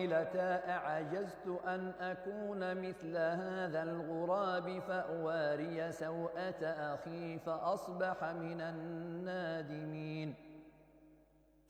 ويلتى أعجزت أن أكون مثل هذا الغراب فأواري سوءة أخي فأصبح من النادمين.